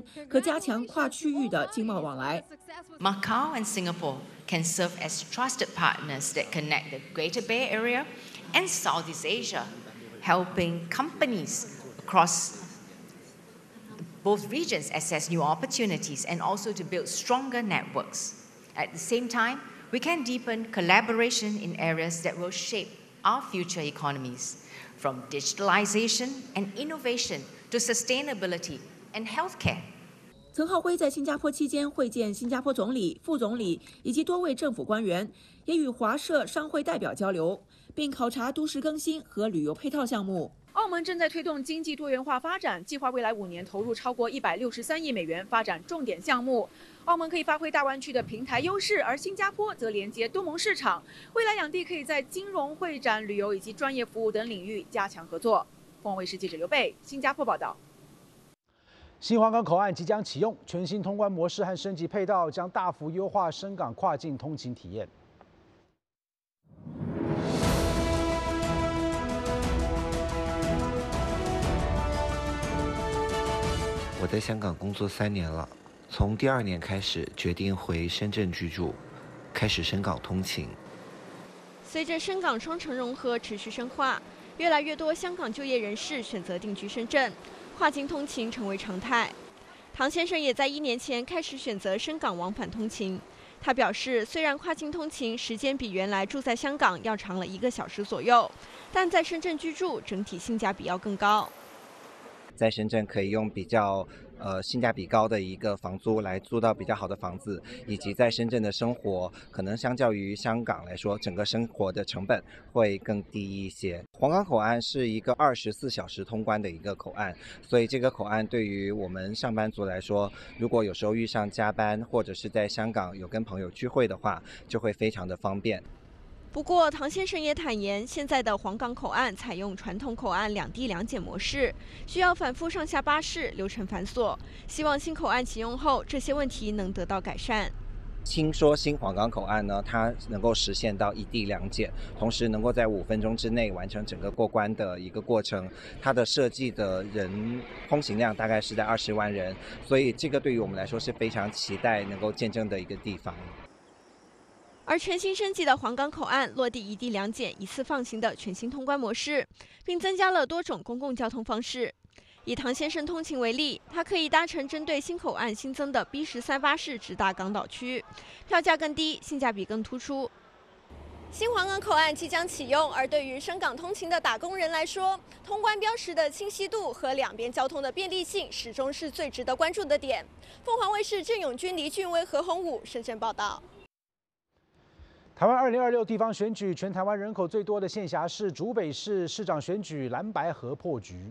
可加强跨区域的经贸往来。 Macau and Singapore can serve as trusted partners that connect the Greater Bay Area and Southeast Asia, helping companies across both regions access new opportunities and also to build stronger networks. At the same time, we can deepen collaboration in areas that will shape our future economies, from digitalization and innovation to sustainability and healthcare. 曾浩辉在新加坡期间会见新加坡总理、副总理以及多位政府官员，也与华社商会代表交流，并考察都市更新和旅游配套项目。澳门正在推动经济多元化发展，计划未来5年投入超过163亿美元发展重点项目。澳门可以发挥大湾区的平台优势，而新加坡则连接东盟市场。未来两地可以在金融、会展、旅游以及专业服务等领域加强合作。凤凰卫视记者刘贝，新加坡报道。 新皇岗口岸即将启用，全新通关模式和升级配套将大幅优化深港跨境通勤体验。 我在香港工作3年了，从第2年开始决定回深圳居住，开始深港通勤。 随着深港双城融合持续深化，越来越多香港就业人士选择定居深圳，跨境通勤成为常态。唐先生也在1年前开始选择深港往返通勤。他表示，虽然跨境通勤时间比原来住在香港要长了1个小时左右，但在深圳居住整体性价比要更高。 在深圳可以用比较性价比高的一个房租来租到比较好的房子，以及在深圳的生活可能相较于香港来说，整个生活的成本会更低一些。皇岗口岸是一个24小时通关的一个口岸，所以这个口岸对于我们上班族来说，如果有时候遇上加班或者是在香港有跟朋友聚会的话，就会非常的方便。 不过，唐先生也坦言，现在的皇岗口岸采用传统口岸2地2检模式，需要反复上下巴士，流程繁琐。希望新口岸启用后，这些问题能得到改善。 听说新皇岗口岸呢，它能够实现到1地2检，同时能够在5分钟之内完成整个过关的一个过程。它的设计的人通行量大概是在20万人，所以这个对于我们来说是非常期待能够见证的一个地方。 而全新升级的皇岗口岸落地1地2检一次放行的全新通关模式，并增加了多种公共交通方式。以唐先生通勤为例，他可以搭乘针对新口岸新增的 B13巴士直达港岛区，票价更低，性价比更突出。新皇岗口岸即将启用，而对于深港通勤的打工人来说，通关标识的清晰度和两边交通的便利性始终是最值得关注的点。凤凰卫视郑永军、黎俊威、何宏武深圳报道。 台湾2026地方选举，全台湾人口最多的县辖市竹北市市长选举蓝白合破局。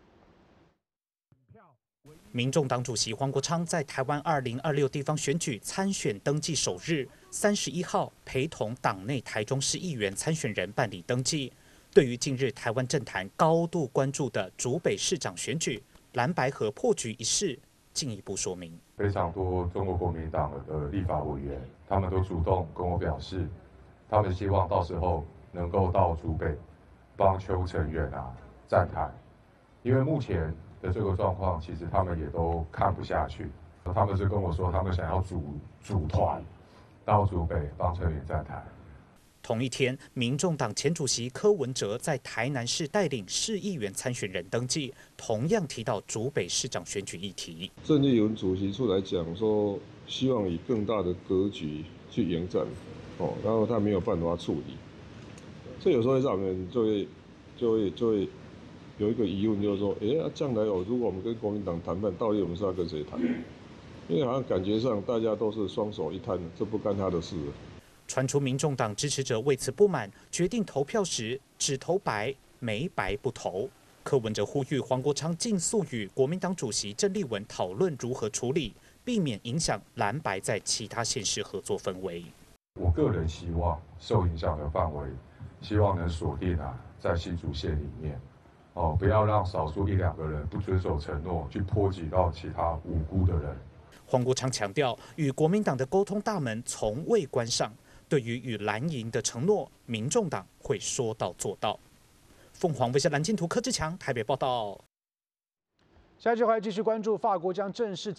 民众党主席黄国昌在台湾2026地方选举参选登记首日，31号陪同党内台中市议员参选人办理登记。对于近日台湾政坛高度关注的竹北市长选举蓝白合破局一事，进一步说明。 非常多中国国民党的立法委员，他们都主动跟我表示，他们希望到时候能够到竹北帮邱成远站台，因为目前的这个状况，其实他们也都看不下去。他们是跟我说，他们想要组团到竹北帮陈远站台。 同一天，民众党前主席柯文哲在台南市带领市议员参选人登记，同样提到竹北市长选举议题。 郑丽文主席出来讲说，希望以更大的格局去迎战，然后他没有办法处理，这有时候会让人就会有一个疑问，就是说，将来如果我们跟国民党谈判，到底我们是要跟谁谈？因为好像感觉上大家都是双手一摊，这不干他的事。 传出民众党支持者为此不满，决定投票时只投白，没白不投。柯文哲呼吁黄国昌尽速与国民党主席郑丽文讨论如何处理，避免影响蓝白在其他县市合作氛围。 我个人希望受影响的范围，希望能锁定在新竹县里面，不要让少数1、2个人不遵守承诺，去波及到其他无辜的人。 黄国昌强调，与国民党的沟通大门从未关上。对于与蓝营的承诺，民众党会说到做到。凤凰卫视蓝镜图柯志强台北报道。 下一句还继续关注，法国将正式